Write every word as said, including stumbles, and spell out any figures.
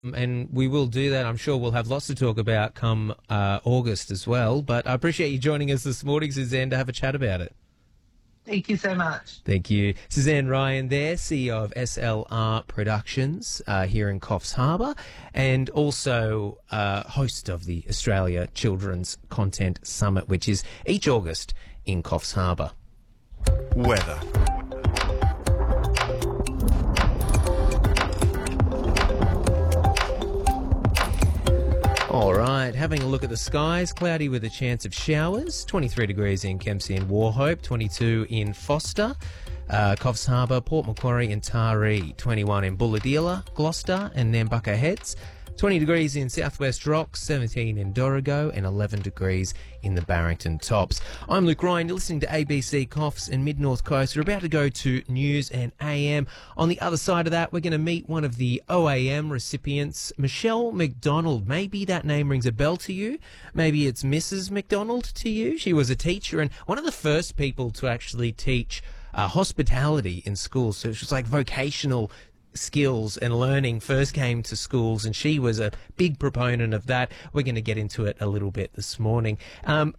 And we will do that. I'm sure we'll have lots to talk about come uh, August as well. But I appreciate you joining us this morning, Suzanne, to have a chat about it. Thank you so much. Thank you. Suzanne Ryan there, C E O of S L R Productions uh, here in Coffs Harbour, and also uh, host of the Australia Children's Content Summit, which is each August in Coffs Harbour. Weather. All right, having a look at the skies, cloudy with a chance of showers, twenty-three degrees in Kempsey and Wauchope, twenty-two in Foster, uh, Coffs Harbour, Port Macquarie and Taree, twenty-one in Bulahdelah, Gloucester and Nambucca Heads, twenty degrees in Southwest Rocks, seventeen in Dorrigo and eleven degrees in the Barrington Tops. I'm Luke Ryan, you're listening to A B C Coffs and Mid-North Coast. We're about to go to News and A M. On the other side of that, we're going to meet one of the O A M recipients, Michelle McDonald. Maybe that name rings a bell to you. Maybe it's Missus McDonald to you. She was a teacher and one of the first people to actually teach uh, hospitality in schools. So it was like vocational skills and learning first came to schools, and she was a big proponent of that. We're going to get into it a little bit this morning. Um,